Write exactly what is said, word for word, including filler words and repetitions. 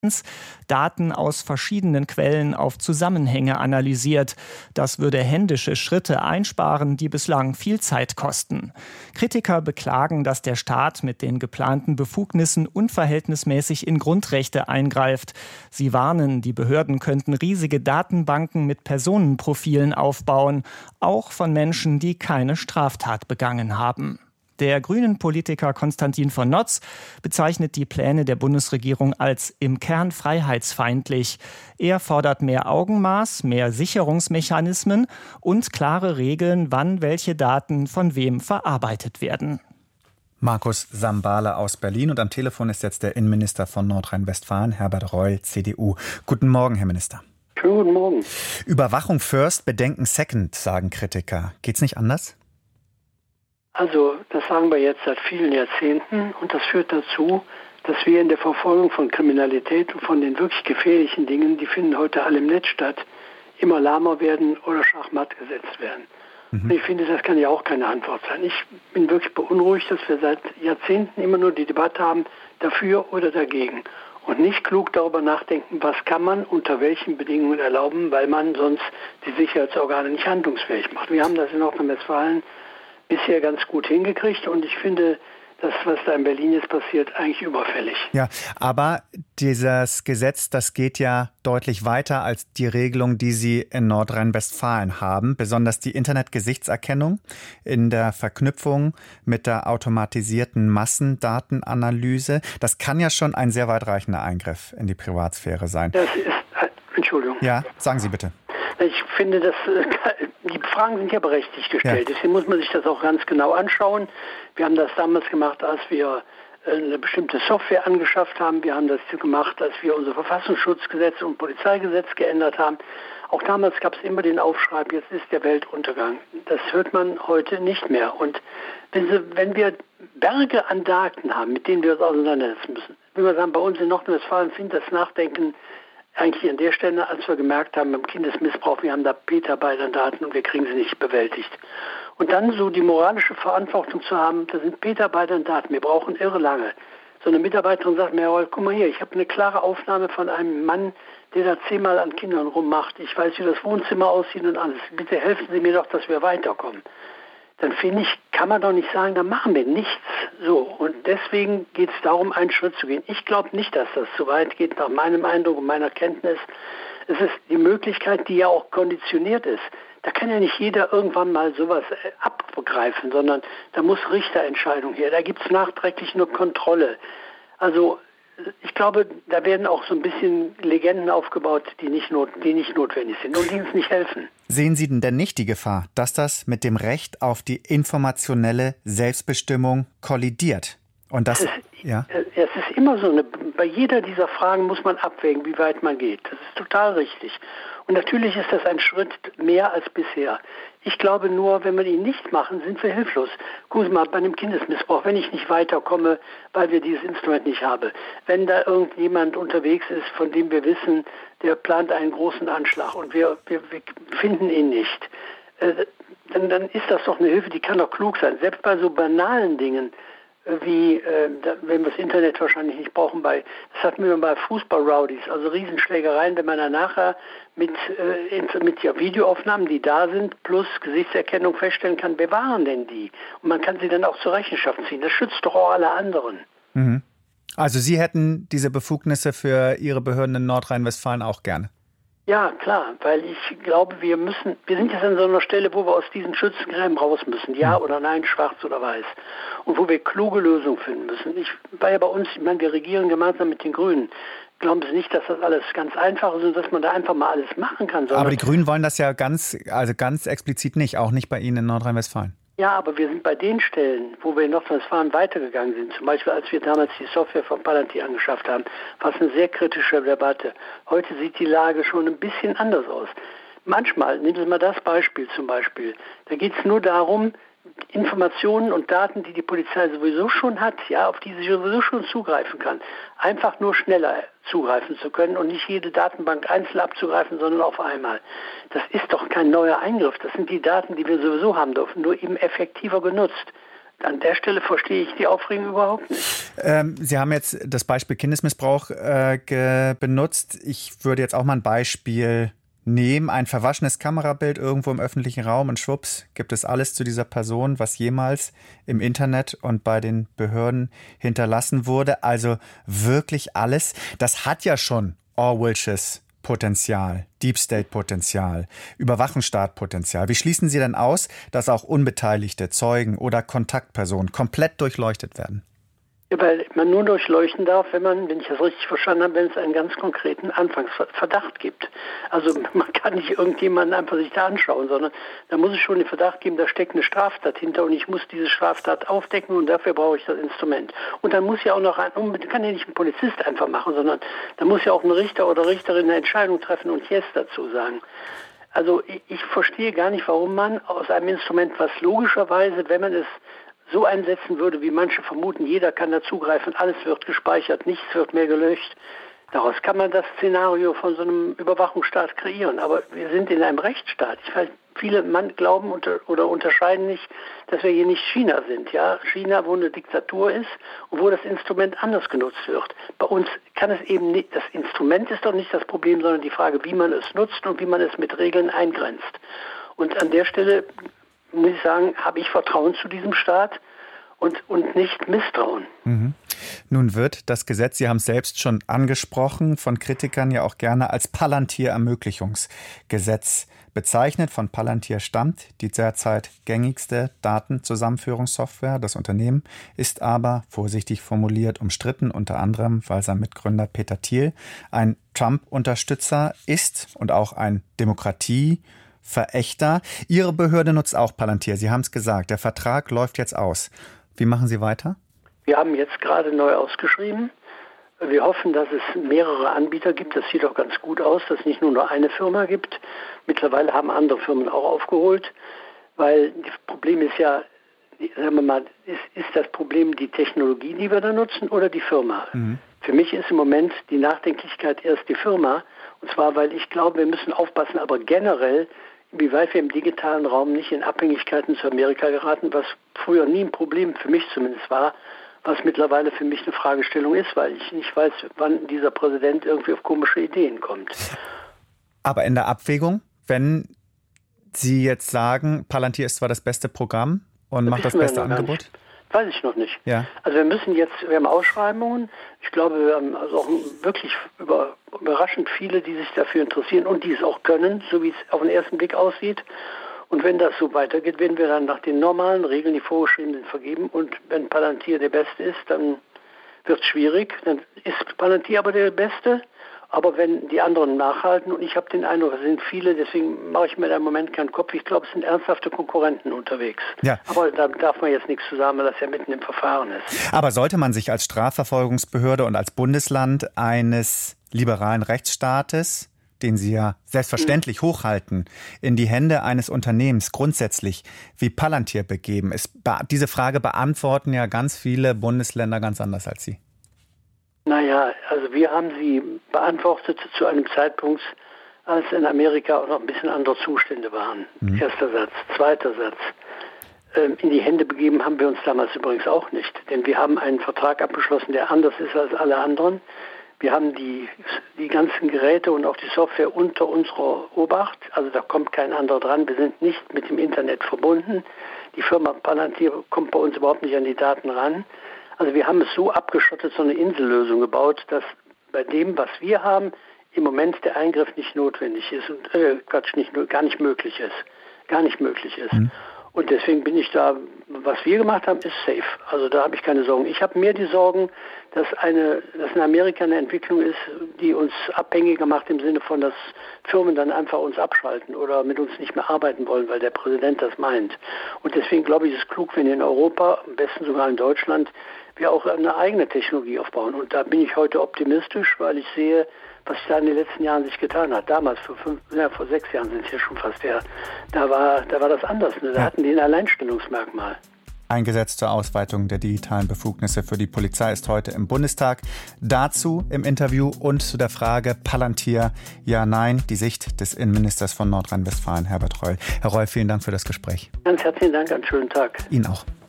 Daten aus verschiedenen Quellen auf Zusammenhänge analysiert. Das würde händische Schritte einsparen, die bislang viel Zeit kosten. Kritiker beklagen, dass der Staat mit den geplanten Befugnissen unverhältnismäßig in Grundrechte eingreift. Sie warnen, die Behörden könnten riesige Datenbanken mit Personenprofilen aufbauen, auch von Menschen, die keine Straftat begangen haben. Der Grünen-Politiker Konstantin von Notz bezeichnet die Pläne der Bundesregierung als im Kern freiheitsfeindlich. Er fordert mehr Augenmaß, mehr Sicherungsmechanismen und klare Regeln, wann welche Daten von wem verarbeitet werden. Markus Sambale aus Berlin und am Telefon ist jetzt der Innenminister von Nordrhein-Westfalen, Herbert Reul, C D U. Guten Morgen, Herr Minister. Schönen guten Morgen. Überwachung first, Bedenken second, sagen Kritiker. Geht's nicht anders? Also, das sagen wir jetzt seit vielen Jahrzehnten und das führt dazu, dass wir in der Verfolgung von Kriminalität und von den wirklich gefährlichen Dingen, die finden heute alle im Netz statt, immer lahmer werden oder schachmatt gesetzt werden. Mhm. Und ich finde, das kann ja auch keine Antwort sein. Ich bin wirklich beunruhigt, dass wir seit Jahrzehnten immer nur die Debatte haben, dafür oder dagegen. Und nicht klug darüber nachdenken, was kann man unter welchen Bedingungen erlauben, weil man sonst die Sicherheitsorgane nicht handlungsfähig macht. Wir haben das in Nordrhein-Westfalen bisher ganz gut hingekriegt und ich finde, das, was da in Berlin jetzt passiert, eigentlich überfällig. Ja, aber dieses Gesetz, das geht ja deutlich weiter als die Regelung, die Sie in Nordrhein-Westfalen haben. Besonders die Internetgesichtserkennung in der Verknüpfung mit der automatisierten Massendatenanalyse. Das kann ja schon ein sehr weitreichender Eingriff in die Privatsphäre sein. Das ist, Entschuldigung. Ja, sagen Sie bitte. Ich finde, dass die Fragen sind ja berechtigt gestellt. Ja. Deswegen muss man sich das auch ganz genau anschauen. Wir haben das damals gemacht, als wir eine bestimmte Software angeschafft haben. Wir haben das gemacht, als wir unser Verfassungsschutzgesetz und Polizeigesetz geändert haben. Auch damals gab es immer den Aufschrei, jetzt ist der Weltuntergang. Das hört man heute nicht mehr. Und wenn, Sie, wenn wir Berge an Daten haben, mit denen wir uns auseinandersetzen müssen, wie wir sagen, bei uns in Nordrhein-Westfalen findet das Nachdenken eigentlich an der Stelle, als wir gemerkt haben, beim Kindesmissbrauch, wir haben da Petabyte an Daten und wir kriegen sie nicht bewältigt. Und dann so die moralische Verantwortung zu haben, da sind Petabyte an Daten, wir brauchen irre lange. So eine Mitarbeiterin sagt mir, oh, guck mal hier, ich habe eine klare Aufnahme von einem Mann, der da zehnmal an Kindern rummacht. Ich weiß, wie das Wohnzimmer aussieht und alles. Bitte helfen Sie mir doch, dass wir weiterkommen. Dann finde ich, kann man doch nicht sagen, da machen wir nichts. So, und deswegen geht es darum, einen Schritt zu gehen. Ich glaube nicht, dass das zu weit geht, nach meinem Eindruck und meiner Kenntnis. Es ist die Möglichkeit, die ja auch konditioniert ist. Da kann ja nicht jeder irgendwann mal sowas abgreifen, sondern da muss Richterentscheidung her. Da gibt es nachträglich nur Kontrolle. Also ich glaube, da werden auch so ein bisschen Legenden aufgebaut, die nicht, not, die nicht notwendig sind und die uns nicht helfen. Sehen Sie denn nicht die Gefahr, dass das mit dem Recht auf die informationelle Selbstbestimmung kollidiert? Und das, es, ist, ja? es ist immer so, eine, bei jeder dieser Fragen muss man abwägen, wie weit man geht. Das ist total richtig. Und natürlich ist das ein Schritt mehr als bisher. Ich glaube nur, wenn wir ihn nicht machen, sind wir hilflos. Gucken Sie mal, bei einem Kindesmissbrauch, wenn ich nicht weiterkomme, weil wir dieses Instrument nicht haben, wenn da irgendjemand unterwegs ist, von dem wir wissen, der plant einen großen Anschlag und wir, wir, wir finden ihn nicht, äh, dann, dann ist das doch eine Hilfe, die kann doch klug sein. Selbst bei so banalen Dingen, wie, äh, da, wenn wir das Internet wahrscheinlich nicht brauchen, bei, das hatten wir bei Fußball-Rowdies, also Riesenschlägereien, wenn man dann nachher mit, äh, mit ja, Videoaufnahmen, die da sind, plus Gesichtserkennung feststellen kann, wer waren denn die? Und man kann sie dann auch zur Rechenschaft ziehen. Das schützt doch auch alle anderen. Mhm. Also Sie hätten diese Befugnisse für Ihre Behörden in Nordrhein-Westfalen auch gerne? Ja, klar, weil ich glaube, wir müssen, wir sind jetzt an so einer Stelle, wo wir aus diesen Schützengräben raus müssen, ja oder nein, schwarz oder weiß, und wo wir kluge Lösungen finden müssen. Ich war ja bei uns, ich meine, wir regieren gemeinsam mit den Grünen. Glauben Sie nicht, dass das alles ganz einfach ist und dass man da einfach mal alles machen kann? Aber die Grünen wollen das ja ganz, also ganz explizit nicht, auch nicht bei Ihnen in Nordrhein-Westfalen. Ja, aber wir sind bei den Stellen, wo wir in Nordrhein-Westfalen weitergegangen sind. Zum Beispiel, als wir damals die Software von Palantir angeschafft haben, war es eine sehr kritische Debatte. Heute sieht die Lage schon ein bisschen anders aus. Manchmal, nehmen Sie mal das Beispiel zum Beispiel, da geht es nur darum, Informationen und Daten, die die Polizei sowieso schon hat, ja, auf die sie sowieso schon zugreifen kann, einfach nur schneller zugreifen zu können und nicht jede Datenbank einzeln abzugreifen, sondern auf einmal. Das ist doch kein neuer Eingriff. Das sind die Daten, die wir sowieso haben dürfen, nur eben effektiver genutzt. an der Stelle verstehe ich die Aufregung überhaupt nicht. Ähm, Sie haben jetzt das Beispiel Kindesmissbrauch äh, ge- benutzt. Ich würde jetzt auch mal ein Beispiel nehmen. Ein verwaschenes Kamerabild irgendwo im öffentlichen Raum und schwupps gibt es alles zu dieser Person, was jemals im Internet und bei den Behörden hinterlassen wurde. Also wirklich alles. Das hat ja schon Orwellsches Potenzial, Deep State Potenzial, Überwachungsstaat-Potenzial. Wie schließen Sie denn aus, dass auch unbeteiligte Zeugen oder Kontaktpersonen komplett durchleuchtet werden? Ja, weil man nur durchleuchten darf, wenn man, wenn ich das richtig verstanden habe, wenn es einen ganz konkreten Anfangsverdacht gibt. Also man kann nicht irgendjemanden einfach sich da anschauen, sondern da muss es schon den Verdacht geben, da steckt eine Straftat hinter und ich muss diese Straftat aufdecken und dafür brauche ich das Instrument. Und dann muss ja auch noch ein, kann ja nicht ein Polizist einfach machen, sondern da muss ja auch ein Richter oder Richterin eine Entscheidung treffen und Yes dazu sagen. Also ich, ich verstehe gar nicht, warum man aus einem Instrument, was logischerweise, wenn man es so einsetzen würde, wie manche vermuten, jeder kann da zugreifen, alles wird gespeichert, nichts wird mehr gelöscht. Daraus kann man das Szenario von so einem Überwachungsstaat kreieren. Aber wir sind in einem Rechtsstaat. Ich weiß, viele Mann glauben unter, oder unterscheiden nicht, dass wir hier nicht China sind. Ja, China, wo eine Diktatur ist und wo das Instrument anders genutzt wird. Bei uns kann es eben nicht, das Instrument ist doch nicht das Problem, sondern die Frage, wie man es nutzt und wie man es mit Regeln eingrenzt. Und an der Stelle muss ich sagen, habe ich Vertrauen zu diesem Staat und, und nicht Misstrauen. Mhm. Nun wird das Gesetz, Sie haben es selbst schon angesprochen, von Kritikern ja auch gerne als Palantir-Ermöglichungsgesetz bezeichnet. Von Palantir stammt die derzeit gängigste Datenzusammenführungssoftware. Das Unternehmen ist aber, vorsichtig formuliert, umstritten, unter anderem, weil sein Mitgründer Peter Thiel ein Trump-Unterstützer ist und auch ein Demokratie- Verächter. Ihre Behörde nutzt auch Palantir. Sie haben es gesagt, der Vertrag läuft jetzt aus. Wie machen Sie weiter? Wir haben jetzt gerade neu ausgeschrieben. Wir hoffen, dass es mehrere Anbieter gibt. Das sieht auch ganz gut aus, dass es nicht nur, nur eine Firma gibt. Mittlerweile haben andere Firmen auch aufgeholt, weil das Problem ist ja, sagen wir mal, ist, ist das Problem die Technologie, die wir da nutzen, oder die Firma? Mhm. Für mich ist im Moment die Nachdenklichkeit erst die Firma. Und zwar, weil ich glaube, wir müssen aufpassen, aber generell, inwieweit wir im digitalen Raum nicht in Abhängigkeiten zu Amerika geraten, was früher nie ein Problem für mich zumindest war, was mittlerweile für mich eine Fragestellung ist, weil ich nicht weiß, wann dieser Präsident irgendwie auf komische Ideen kommt. Aber in der Abwägung, wenn Sie jetzt sagen, Palantir ist zwar das beste Programm und das macht das beste Angebot? Weiß ich noch nicht. Ja. Also wir müssen jetzt, wir haben Ausschreibungen. Ich glaube, wir haben also auch wirklich über, überraschend viele, die sich dafür interessieren und die es auch können, so wie es auf den ersten Blick aussieht. Und wenn das so weitergeht, werden wir dann nach den normalen Regeln, die vorgeschrieben sind, vergeben. Und wenn Palantir der Beste ist, dann wird es schwierig. Dann ist Palantir aber der Beste. Aber wenn die anderen nachhalten, und ich habe den Eindruck, es sind viele, deswegen mache ich mir da im Moment keinen Kopf, ich glaube, es sind ernsthafte Konkurrenten unterwegs. Ja. Aber da darf man jetzt nichts zu sagen, weil das ja mitten im Verfahren ist. Aber sollte man sich als Strafverfolgungsbehörde und als Bundesland eines liberalen Rechtsstaates, den Sie ja selbstverständlich mhm. hochhalten, in die Hände eines Unternehmens grundsätzlich wie Palantir begeben? Es, diese Frage beantworten ja ganz viele Bundesländer ganz anders als Sie. Naja, also wir haben sie beantwortet zu einem Zeitpunkt, als in Amerika auch noch ein bisschen andere Zustände waren. Mhm. Erster Satz. Zweiter Satz. Ähm, in die Hände begeben haben wir uns damals übrigens auch nicht. Denn wir haben einen Vertrag abgeschlossen, der anders ist als alle anderen. Wir haben die, die ganzen Geräte und auch die Software unter unserer Obacht. Also da kommt kein anderer dran. Wir sind nicht mit dem Internet verbunden. Die Firma Palantir kommt bei uns überhaupt nicht an die Daten ran. Also wir haben es so abgeschottet, so eine Insellösung gebaut, dass bei dem, was wir haben, im Moment der Eingriff nicht notwendig ist und äh, Quatsch, nicht, gar nicht möglich ist. Gar nicht möglich ist. Mhm. Und deswegen bin ich da, was wir gemacht haben, ist safe. Also da habe ich keine Sorgen. Ich habe mehr die Sorgen, dass eine, dass in Amerika eine Entwicklung ist, die uns abhängiger macht im Sinne von, dass Firmen dann einfach uns abschalten oder mit uns nicht mehr arbeiten wollen, weil der Präsident das meint. Und deswegen glaube ich, ist es klug, wenn in Europa, am besten sogar in Deutschland, wir auch eine eigene Technologie aufbauen. Und da bin ich heute optimistisch, weil ich sehe, was da in den letzten Jahren sich getan hat. Damals, vor, fünf, ja, vor sechs Jahren sind es ja schon fast her, da war, da war das anders. Ne? Da ja. hatten die ein Alleinstellungsmerkmal. Ein Gesetz zur Ausweitung der digitalen Befugnisse für die Polizei ist heute im Bundestag. Dazu im Interview und zu der Frage Palantir, ja, nein, die Sicht des Innenministers von Nordrhein-Westfalen, Herbert Reul. Herr Reul, vielen Dank für das Gespräch. Ganz herzlichen Dank, einen schönen Tag. Ihnen auch.